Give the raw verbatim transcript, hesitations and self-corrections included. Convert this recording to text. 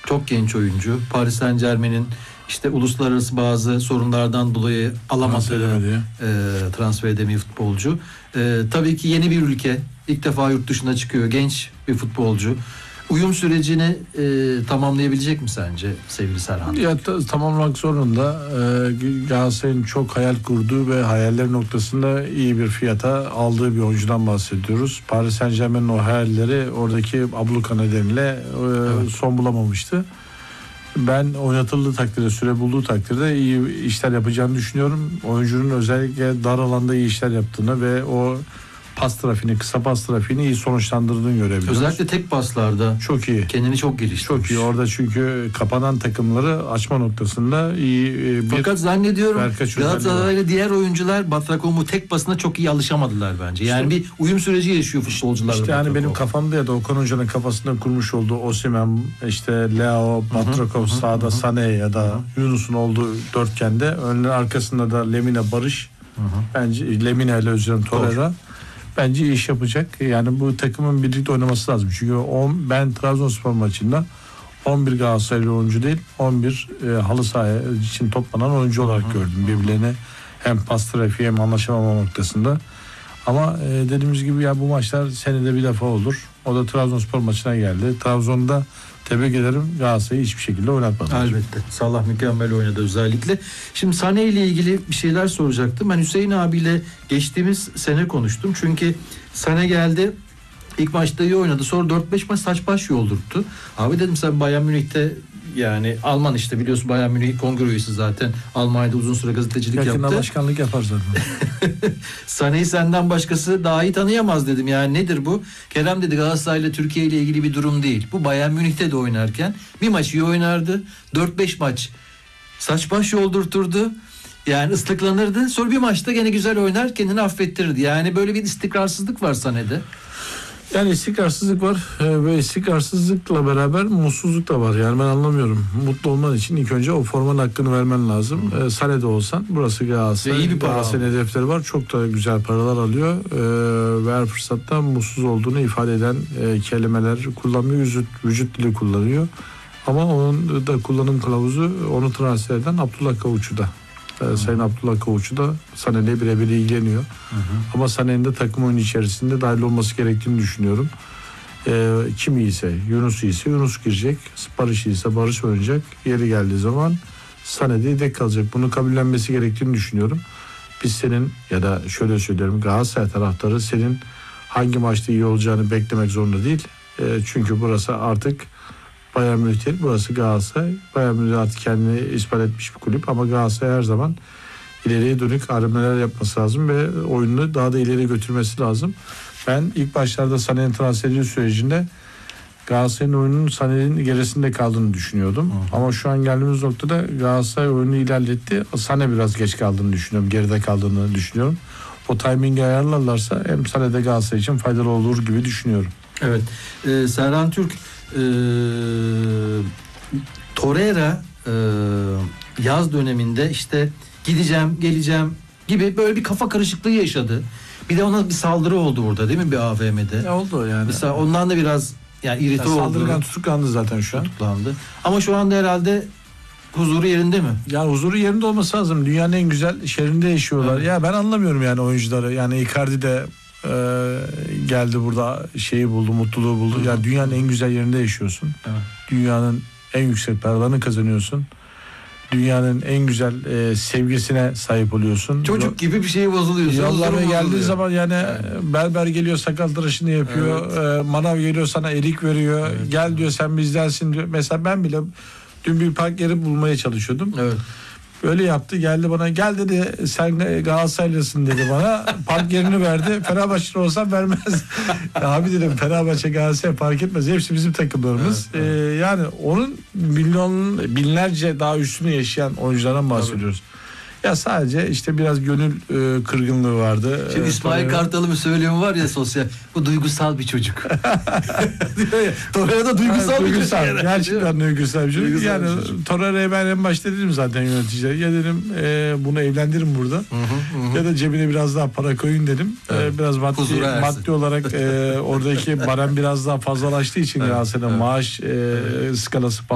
Çok genç oyuncu. Paris Saint-Germain'in işte uluslararası bazı sorunlardan dolayı alamadığı e, transfer edemiyor futbolcu. E, tabii ki yeni bir ülke. İlk defa yurt dışına çıkıyor. Genç bir futbolcu. Uyum sürecini e, tamamlayabilecek mi sence sevgili Serhan? Ya ta, tamamlamak zorunda. Ee, Galatasaray'ın çok hayal kurduğu ve hayaller noktasında iyi bir fiyata aldığı bir oyuncudan bahsediyoruz. Paris Saint-Germain'in o hayalleri oradaki abluka nedeniyle e, evet. son bulamamıştı. Ben oynatıldığı takdirde, süre bulduğu takdirde iyi işler yapacağını düşünüyorum. Oyuncunun özellikle dar alanda iyi işler yaptığını ve o pas trafiğini, kısa pas trafiğini iyi sonuçlandırdığını görebiliyoruz. Özellikle tek paslarda çok iyi. Kendini çok geliştirmiş. Çok iyi. Orada çünkü kapanan takımları açma noktasında iyi bir... Fakat zannediyorum Galatasaray'la diğer oyuncular Batrakom'u tek pasına çok iyi alışamadılar bence. Yani işte, bir uyum süreci yaşıyor futbolcular. İşte yani benim kafamda ya da Okan Hoca'nın kafasında kurmuş olduğu Osimhen, işte Leo, Batrakom sağda, Sané ya da hı-hı. Yunus'un olduğu dörtgende önler arkasında da Lemina, Barış. Hı-hı. Bence Lemina ile Özcan Torreira. Bence iş yapacak. Yani bu takımın birlikte oynaması lazım. Çünkü on, ben Trabzonspor maçında on bir Galatasaraylı oyuncu değil, on bir e, halı saha için toplanan oyuncu olarak hı hı. gördüm. Birbirlerine hem pas trafiği hem anlaşamama noktasında. Ama e, dediğimiz gibi ya bu maçlar senede bir defa olur. O da Trabzonspor maçına geldi. Trabzon'da tebrik ederim, Galatasaray'ı hiçbir şekilde oynatmadı. Elbette. Salah mükemmel oynadı özellikle. Şimdi Sané ile ilgili bir şeyler soracaktım. Ben Hüseyin abiyle geçtiğimiz sene konuştum. Çünkü Sané geldi. İlk maçta iyi oynadı. Sonra dört beş maç saç baş yoldurttu. Abi dedim sen Bayern Münih'te yani Alman işte biliyorsun Bayern Münih kongre üyesi zaten. Almanya'da uzun süre gazetecilik Yakında yaptı. başkanlık yapar zaten. Sané'yi senden başkası daha iyi tanıyamaz dedim. Yani nedir bu? Kerem dedi Galatasaray'la Türkiye ile ilgili bir durum değil. Bu Bayern Münih'te de oynarken bir maç iyi oynardı. dört beş maç saç baş yoldurturdu. Yani ıslıklanırdı. Sonra bir maçta gene güzel oynar kendini affettirirdi. Yani böyle bir istikrarsızlık var Sané'de. Yani istikrarsızlık var ve istikrarsızlıkla beraber mutsuzluk da var. Yani ben anlamıyorum. Mutlu olman için ilk önce o formanın hakkını vermen lazım. Ee, Sané'de olsan burası Galatasaray. İyi bir Galatasaray hedefleri var. Çok da güzel paralar alıyor. Ee, ve her fırsatta mutsuz olduğunu ifade eden e, kelimeler kullanmıyor. Vücut, vücut dili kullanıyor. Ama onun da kullanım kılavuzu onu transfer eden Abdullah Kavuç'u da. Ee, Sayın Abdullah Kavuç'u da Sané'yle birebir ilgileniyor. Hı hı. Ama Sané'nin de takım oyunu içerisinde dahil olması gerektiğini düşünüyorum. Ee, kim iyiyse, Yunus iyiyse Yunus girecek. Barış iyiyse Barış oynayacak. Yeri geldiği zaman Sané de yedek kalacak. Bunu kabullenmesi gerektiğini düşünüyorum. Biz senin ya da şöyle söylerim Galatasaray taraftarı senin hangi maçta iyi olacağını beklemek zorunda değil. Ee, çünkü burası artık Bayern Münih değil, burası Galatasaray. Bayern Münih artık kendini ispat etmiş bir kulüp ama Galatasaray her zaman ileriye dönük hamleler yapması lazım ve oyununu daha da ileri götürmesi lazım. Ben ilk başlarda Sané'nin transferi sürecinde Galatasaray'ın oyununun Sané'nin gerisinde kaldığını düşünüyordum. Hı. Ama şu an geldiğimiz noktada Galatasaray oyunu ilerletti. Sané biraz geç kaldığını düşünüyorum, geride kaldığını düşünüyorum. O timingi ayarlarlarsa hem Sané'de Galatasaray için faydalı olur gibi düşünüyorum. Evet, ee, Serhan Türk Ee, Torreira e, yaz döneminde işte gideceğim geleceğim gibi böyle bir kafa karışıklığı yaşadı. Bir de ona bir saldırı oldu burada değil mi bir A V M'de? Ne oldu yani? Mesela ondan da biraz yani irite oldu. Saldırgan tutuklandı zaten şu an. Tutuklandı. Ama şu anda herhalde huzuru yerinde mi? Ya huzuru yerinde olması lazım. Dünyanın en güzel şehrinde yaşıyorlar. Evet. Ya ben anlamıyorum yani oyuncuları. Yani Icardi de Ee, geldi burada şeyi buldu, mutluluğu buldu. Ya yani dünyanın en güzel yerinde yaşıyorsun. Evet. Dünyanın en yüksek paralarını kazanıyorsun. Dünyanın en güzel e, sevgisine sahip oluyorsun. Çocuk gibi bir şeye bozuluyorsun. Yollara geldiği zaman yani evet. berber geliyor sakal tıraşını yapıyor. Evet. E, manav geliyor sana erik veriyor. Evet. Gel diyor sen bizdensin diyor. Mesela ben bile dün bir park yeri bulmaya çalışıyordum. Evet. Öyle yaptı geldi bana gel dedi sen Galatasaraylısın dedi bana park yerini verdi Fenerbahçeli olsam vermez. Abi dedim Fenerbahçe Galatasaray fark etmez hepsi bizim takımlarımız. Evet, evet. Ee, yani onun milyon binlerce daha üstünü yaşayan oyunculardan bahsediyoruz. Tabii. Ya sadece işte biraz gönül e, kırgınlığı vardı. Şimdi İsmail Torreira... Kartal'ın bir söylemi var ya sosyal. Bu duygusal bir çocuk. Torreira da duygusal yani, bir duygusal, çocuk. Gerçekten duygusal bir çocuk. Duygusal yani Torreira'ya ben en başta dedim zaten yöneticiler. Ya dedim e, bunu evlendirin burada. Hı hı, hı. Ya da cebine biraz daha para koyun dedim. Evet. E, biraz maddi, maddi olarak e, oradaki barem biraz daha fazlalaştığı için evet, Galatasaray'ın evet. maaş e, evet. skalası